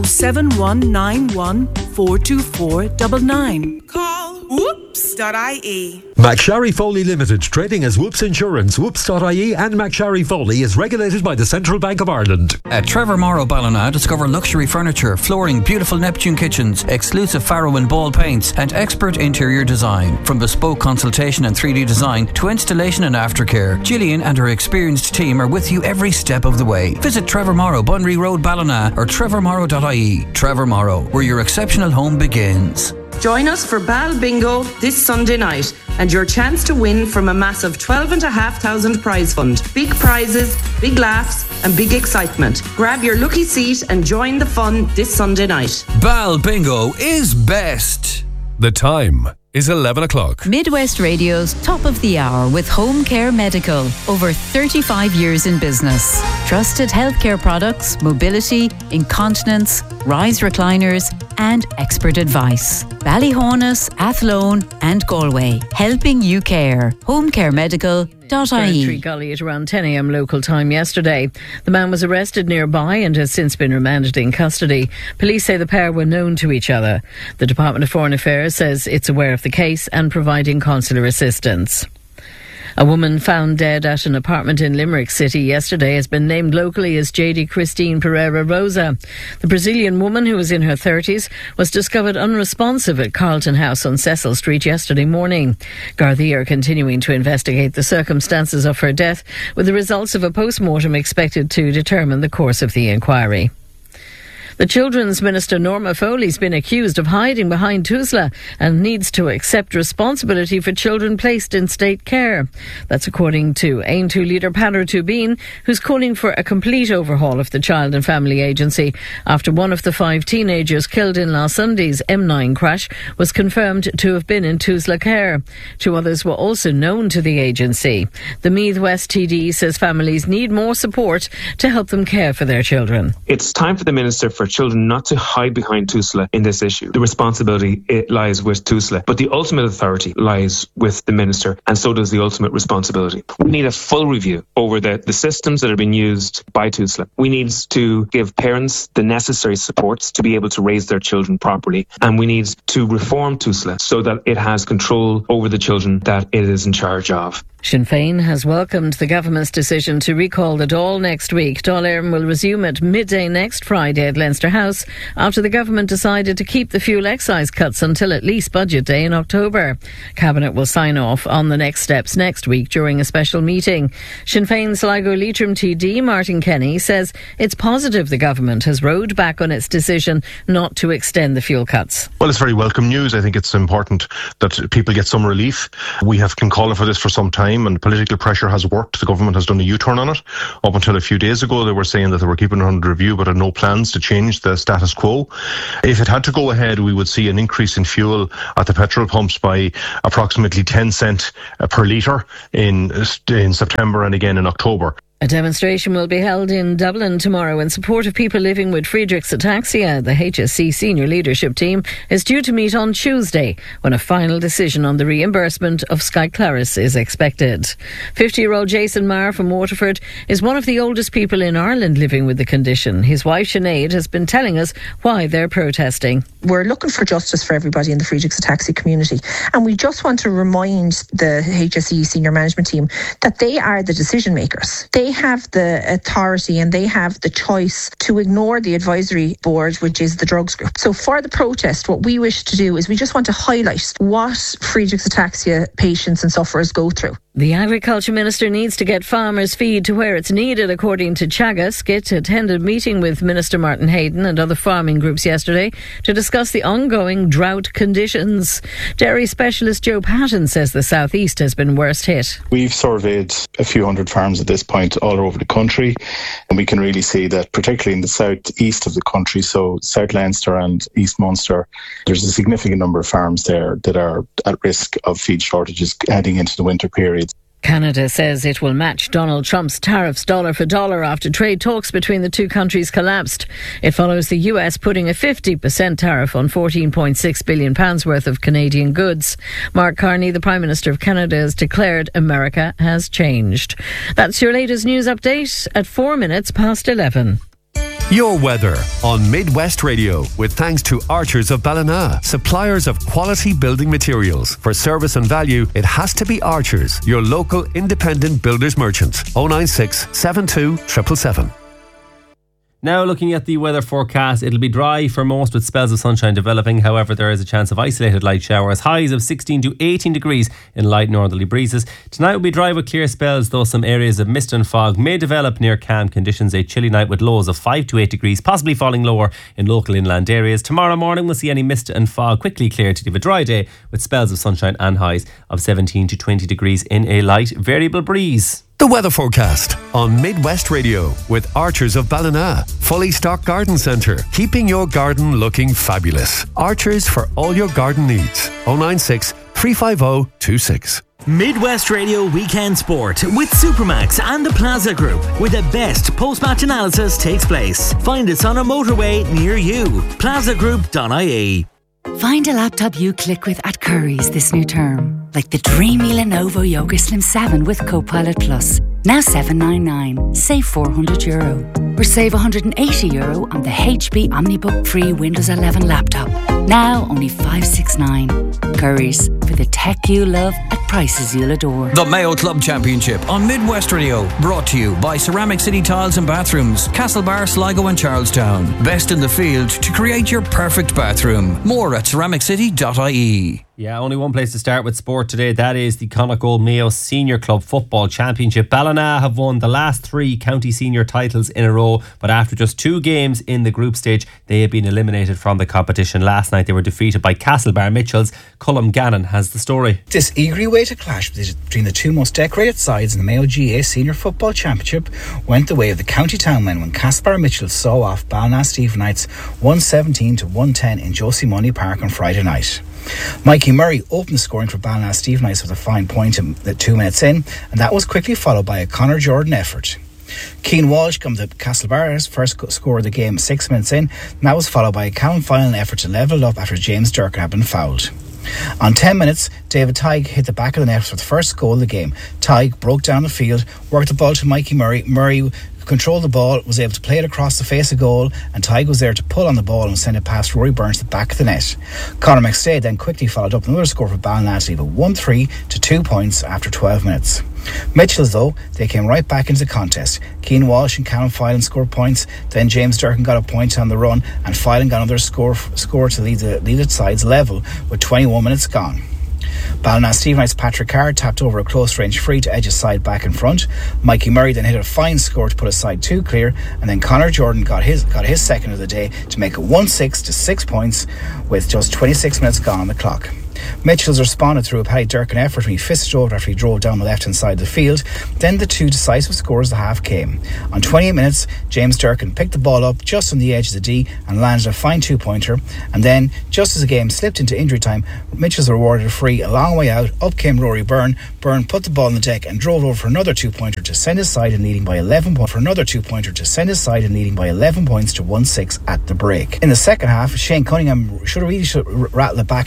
7191 424 99. Call whoops.ie. McSharry Foley Limited, trading as Whoops Insurance, Whoops.ie and McSharry Foley is regulated by the Central Bank of Ireland. At Trevor Morrow Ballina, discover luxury furniture, flooring, beautiful Neptune kitchens, exclusive Faro and Ball paints and expert interior design. From bespoke consultation and 3D design to installation and aftercare, Gillian and her experienced team are with you every step of the way. Visit Trevor Morrow, Bunry Road, Ballina or trevormorrow.ie. Trevor Morrow, where your exceptional home begins. Join us for Bal Bingo this Sunday night and your chance to win from a massive 12,500 prize fund. Big prizes, big laughs and big excitement. Grab your lucky seat and join the fun this Sunday night. Bal Bingo is best. The time is 11 o'clock. Midwest Radio's Top of the Hour with Home Care Medical. Over 35 years in business. Trusted healthcare products, mobility, incontinence, rise recliners and expert advice. Ballyhonus, Athlone and Galway. Helping you care. homecaremedical.ie. Tree Gully at around 10 a.m. local time yesterday. The man was arrested nearby and has since been remanded in custody. Police say the pair were known to each other. The Department of Foreign Affairs says it's aware of the case and providing consular assistance. A woman found dead at an apartment in Limerick City yesterday has been named locally as JD Christine Pereira Rosa. The Brazilian woman, who was in her 30s, was discovered unresponsive at Carlton House on Cecil Street yesterday morning. Gardaí are continuing to investigate the circumstances of her death, with the results of a post-mortem expected to determine the course of the inquiry. The Children's Minister Norma Foley's been accused of hiding behind TUSLA and needs to accept responsibility for children placed in state care. That's according to Aontú leader Peadar Tubin, who's calling for a complete overhaul of the Child and Family Agency after one of the 5 teenagers killed in last Sunday's M9 crash was confirmed to have been in TUSLA care. 2 others were also known to the agency. The Meath West TD says families need more support to help them care for their children. It's time for the Minister for Children not to hide behind TUSLA in this issue. The responsibility, it lies with TUSLA, but the ultimate authority lies with the Minister, and so does the ultimate responsibility. We need a full review over the systems that are being used by TUSLA. We need to give parents the necessary supports to be able to raise their children properly, and we need to reform TUSLA so that it has control over the children that it is in charge of. Sinn Féin has welcomed the government's decision to recall the Dáil next week. Dáil Éireann will resume at midday next Friday at Leinster House after the government decided to keep the fuel excise cuts until at least Budget Day in October. Cabinet will sign off on the next steps next week during a special meeting. Sinn Féin Sligo Leitrim TD Martin Kenny says it's positive the government has rowed back on its decision not to extend the fuel cuts. Well, it's very welcome news. I think it's important that people get some relief. We have been calling for this for some time, and political pressure has worked. The government has done a U-turn on it. Up until a few days ago, they were saying that they were keeping it under review but had no plans to change the status quo. If it had to go ahead, we would see an increase in fuel at the petrol pumps by approximately 10 cents per litre in September and again in October. A demonstration will be held in Dublin tomorrow in support of people living with Friedreich's ataxia. The HSC senior leadership team is due to meet on Tuesday when a final decision on the reimbursement of Skyclaris is expected. 50-year-old Jason Marr from Waterford is one of the oldest people in Ireland living with the condition. His wife Sinead has been telling us why they're protesting. We're looking for justice for everybody in the Friedreich's ataxia community, and we just want to remind the HSE senior management team that they are the decision makers. They have the authority and they have the choice to ignore the advisory board, which is the drugs group. So for the protest, what we wish to do is we just want to highlight what Friedreich's ataxia patients and sufferers go through. The Agriculture Minister needs to get farmers' feed to where it's needed, according to Teagasc. Skit attended a meeting with Minister Martin Hayden and other farming groups yesterday to discuss the ongoing drought conditions. Dairy specialist Joe Patton says the South East has been worst hit. We've surveyed a few hundred farms at this point all over the country, and we can really see that particularly in the south east of the country, so South Leinster and East Munster, there's a significant number of farms there that are at risk of feed shortages heading into the winter period. Canada says it will match Donald Trump's tariffs dollar for dollar after trade talks between the two countries collapsed. It follows the US putting a 50% tariff on £14.6 billion worth of Canadian goods. Mark Carney, the Prime Minister of Canada, has declared America has changed. That's your latest news update at 4 minutes past 11. Your weather on Midwest Radio, with thanks to Archers of Ballina, suppliers of quality building materials. For service and value, it has to be Archers, your local independent builders merchant. 096 72 777. Now looking at the weather forecast, it'll be dry for most with spells of sunshine developing. However, there is a chance of isolated light showers. Highs of 16 to 18 degrees in light northerly breezes. Tonight will be dry with clear spells, though some areas of mist and fog may develop near calm conditions. A chilly night with lows of 5 to 8 degrees, possibly falling lower in local inland areas. Tomorrow morning we'll see any mist and fog quickly clear to give a dry day with spells of sunshine and highs of 17 to 20 degrees in a light variable breeze. The weather forecast on Midwest Radio with Archers of Ballina. Fully stocked garden centre, keeping your garden looking fabulous. Archers for all your garden needs. 096 350 26. Midwest Radio Weekend Sport with Supermax and the Plaza Group, where the best post-match analysis takes place. Find us on a motorway near you. plazagroup.ie. Find a laptop you click with at Currys this new term, like the dreamy Lenovo Yoga Slim 7 with Copilot Plus. Now $799, save €400. Or save €180 on the HP OmniBook Free Windows 11 laptop. Now only $569. Currys, for the tech you love at prices you'll adore. The Mayo Club Championship on Midwest Radio, brought to you by Ceramic City Tiles and Bathrooms, Castlebar, Sligo and Charlestown. Best in the field to create your perfect bathroom. More at ceramiccity.ie. Yeah, only one place to start with sport today. That is the Connacht Mayo Senior Club Football Championship. Ballina have won the last 3 county senior titles in a row, but after just 2 games in the group stage, they have been eliminated from the competition. Last night they were defeated by Castlebar Mitchells. Colm Gannon has the story. This eagerly awaited clash between the 2 most decorated sides in the Mayo GA Senior Football Championship went the way of the county town men when Castlebar Mitchells saw off Ballina Stephenites 117 to 110 in Josie Money Park on Friday night. Mikey Murray opened the scoring for Ballina Stephenites with a fine point 2 minutes in, and that was quickly followed by a Conor Jordan effort. Cian Walsh comes to Castlebar's first score of the game 6 minutes in, and that was followed by a Callum Finan effort to level it up after James Durkin had been fouled. On 10 minutes, David Tighe hit the back of the net for the first goal of the game. Tighe broke down the field, worked the ball to Mikey Murray. Murray controlled the ball, was able to play it across the face of goal, and Tighe was there to pull on the ball and send it past Rory Byrne to the back of the net. Conor McStay then quickly followed up another score for Ballina to leave it 1-3 to 2 points after 12 minutes. Mitchells, though, they came right back into the contest. Cian Walsh and Callum Filan scored points, then James Durkin got a point on the run, and Filan got another score to lead the sides level with 21 minutes gone. Ballina Stephenites' Patrick Carr tapped over a close range free to edge his side back in front. Mikey Murray then hit a fine score to put his side 2 clear, and then Conor Jordan got his second of the day to make it 1-6 to 6 points with just 26 minutes gone on the clock. Mitchells responded through a Paddy Durkin effort when he fisted over after he drove down the left hand side of the field. Then the 2 decisive scores of the half came. On 28 minutes, James Durkin picked the ball up just on the edge of the D and landed a fine 2-pointer. And then, just as the game slipped into injury time, Mitchells were awarded a free a long way out. Up came Rory Byrne. Byrne put the ball on the deck and drove over for another 2-pointer to send his side in leading by 11 points. To 1-6 at the break. In the second half, Shane Cunningham should rattle it back